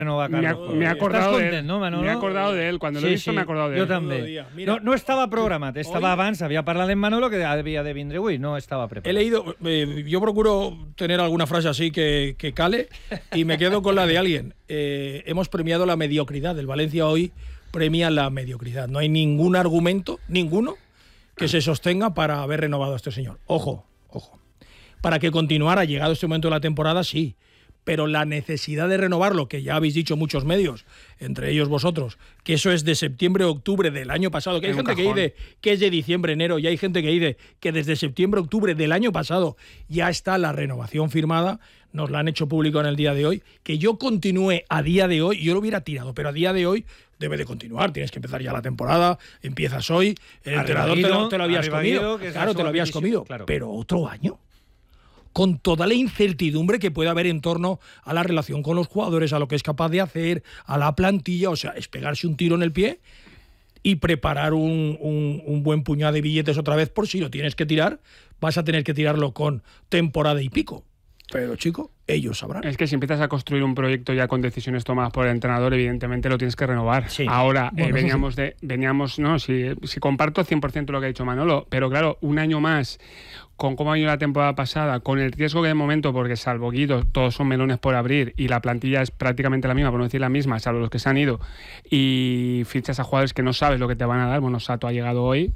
Me he acordado de él, ¿no, Manolo? Me he acordado de él. Cuando lo he visto, me he acordado de él. Jo també. No estava programat, estava abans, havia parlat en Manolo que havia de vindre avui, no estava preparat. He leído, yo procuro tener alguna frase así que cale y me quedo con la de alguien. Hemos premiado la mediocridad. El Valencia hoy premia la mediocridad. No hay ningún argumento, ninguno, que se sostenga para haber renovado a este señor. Ojo. Para que continuara, llegado este momento de la temporada, sí. Pero la necesidad de renovarlo, que ya habéis dicho muchos medios, entre ellos vosotros, que eso es de septiembre, octubre del año pasado, que hay gente que dice que es de diciembre, enero, y hay gente que dice que desde septiembre, octubre del año pasado ya está la renovación firmada, nos la han hecho público en el día de hoy, que yo continúe a día de hoy, yo lo hubiera tirado, pero a día de hoy debe de continuar, tienes que empezar ya la temporada, empiezas hoy, el entrenador te lo habías comido, claro, te lo habías comido, claro. Pero otro año, con toda la incertidumbre que puede haber en torno a la relación con los jugadores, a lo que es capaz de hacer, a la plantilla, o sea, es pegarse un tiro en el pie y preparar un buen puñado de billetes otra vez por si lo tienes que tirar, vas a tener que tirarlo con temporada y pico. Pero, chico, ellos sabrán. Es que si empiezas a construir un proyecto ya con decisiones tomadas por el entrenador, evidentemente lo tienes que renovar. Sí. Ahora, bueno, si comparto 100% lo que ha dicho Manolo, pero claro, un año más, con cómo ha ido la temporada pasada, con el riesgo que de momento, porque salvo Guido, todos son melones por abrir y la plantilla es prácticamente la misma, por no decir la misma, salvo los que se han ido, y fichas a jugadores que no sabes lo que te van a dar. Bueno, Sato ha llegado hoy,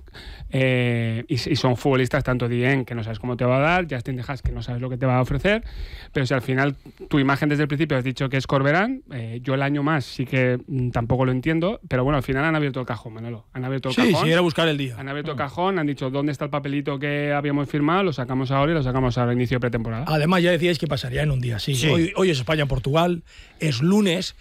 y son futbolistas, tanto Dieng, que no sabes cómo te va a dar, Justin De Haas, que no sabes lo que te va a ofrecer, pero si al final tu imagen desde el principio has dicho que es Corberán, yo el año más sí que tampoco lo entiendo, pero bueno, al final han abierto el cajón, Manolo. Han abierto el cajón. Sí, era buscar el día. Han abierto el cajón, han dicho dónde está el papelito que habíamos firmado, lo sacamos ahora y lo sacamos al inicio de pretemporada. Además, ya decíais que pasaría en un día, sí. Hoy es España-Portugal, es lunes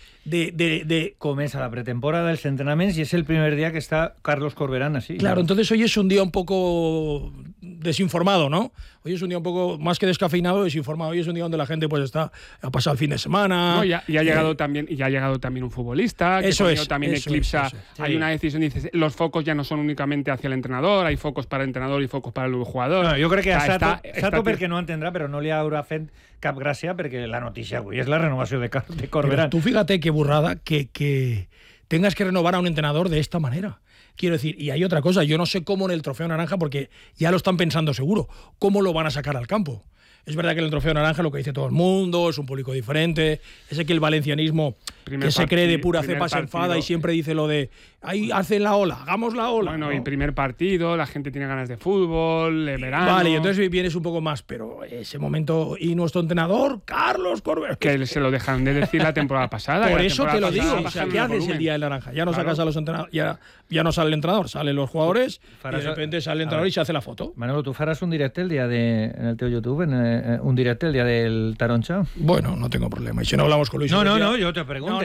Comença la pretemporada, els entrenaments, y es el primer día que está Carlos Corberán así. Claro, entonces hoy es un día un poco desinformado, ¿no? Hoy es un día un poco más que descafeinado, desinformado. Hoy es un día donde la gente pues ha pasado el fin de semana. No, y ha llegado también un futbolista, que eclipsa. Hay una decisión, dices, los focos ya no son únicamente hacia el entrenador, hay focos para el entrenador y focos para el jugador. No, jo crec que a Sato perquè no entendrà, però no li haurà fet cap gràcia perquè la notícia avui és la renovació de Corberán. Pero tú fíjate qué burrada que tengas que renovar a un entrenador de esta manera. Quiero decir, y hay otra cosa, yo no sé cómo en el Trofeo Naranja, porque ya lo están pensando seguro, cómo lo van a sacar al campo. Es verdad que en el Trofeo Naranja lo que dice todo el mundo, es un público diferente, ese que el valencianismo se cree de pura cepa se enfada y siempre dice lo de ahí hacen la ola, hagamos la ola. Bueno, ¿no? y primer partido, la gente tiene ganas de fútbol, de verano. Vale, y entonces vienes un poco más, pero ese momento, y nuestro entrenador, Carlos Corberán. Que se lo dejaron de decir la temporada pasada. Por eso te lo digo, o sea, ¿qué haces el día del Naranja? Ya no sacas a los entrenadores, ya no sale el entrenador, salen los jugadores, y de repente sale el entrenador y se hace la foto. Manolo, ¿tú faràs un directe el día en el teu YouTube, un directe el día del Taroncha? Bueno, no tengo problema. Y si no hablamos con Luis Urrutia... No, yo te pregunto.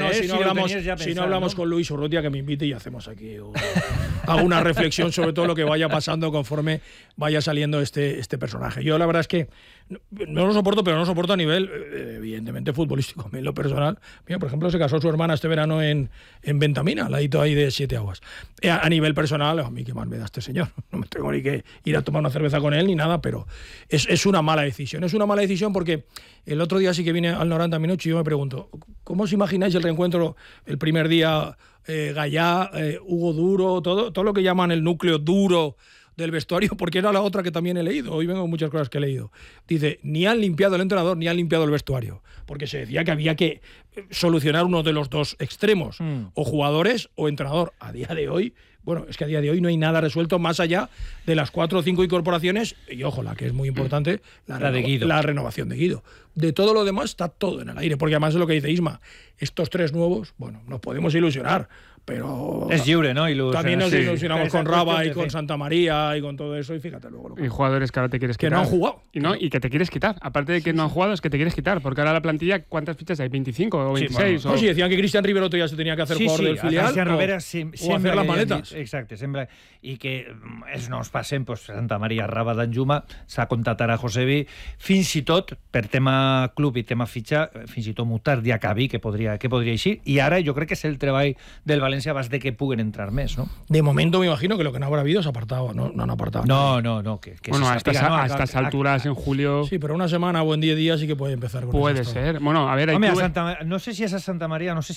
Si no hablamos con Luis Urrutia, que me invite y hacemos aquí alguna reflexión sobre todo lo que vaya pasando conforme vaya saliendo este personaje. Yo la verdad es que no lo soporto, pero no lo soporto a nivel, evidentemente, futbolístico. En lo personal, mira, por ejemplo, se casó su hermana este verano en Ventamina, al ladito ahí de Siete Aguas. A nivel personal, a mí qué mal me da este señor. No me tengo ni que ir a tomar una cerveza con él ni nada, pero es una mala decisión. Es una mala decisión porque el otro día sí que vine al 90 minutos y yo me pregunto, ¿cómo os imagináis el reencuentro el primer día? Gallá, Hugo Duro, todo lo que llaman el núcleo duro del vestuario, porque era la otra que también he leído. Hoy vengo con muchas cosas que he leído. Dice, ni han limpiado el entrenador ni han limpiado el vestuario, porque se decía que había que solucionar uno de los dos extremos, o jugadores o entrenador. A día de hoy, bueno, es que a día de hoy no hay nada resuelto más allá de las 4 o 5 incorporaciones, y ojo, la que es muy importante, la renovación de Guido. De todo lo demás está todo en el aire, porque además es lo que dice Isma, estos 3 nuevos, bueno, nos podemos ilusionar, pero es lliure, ¿no? También nos ilusionamos con Raba y con Santa María y con todo eso, y fíjate luego lo que... Y jugadores que ahora te quieres quitar. Que no han jugado. Y que te quieres quitar. Aparte de que no han jugado, es que te quieres quitar, porque ahora la plantilla, ¿cuántas fichas hay? ¿25 o 26? Sí, decían que Cristian Rivero ya se tenía que hacer jugador del filial. Cristian Rivera o hacer las maletas. Exacte, sembla. I que no ens passem, pues, Santa Maria, Raba, d'Anjuma, s'ha comptat ara Josevi, fins i tot, per tema club i tema fitxa, fins i tot Mutar Diacabí, que podria eixir, i ara jo crec que és el treball del València abans de que puguen entrar més, ¿no? De momento me imagino que lo que no habrá habido es apartado, no han apartado. No, que bueno, a estas alturas en julio... Sí, pero una semana o en 10 días sí que puede empezar con puede ser. Bueno, a ver, no sé si és a Santa Maria, no sé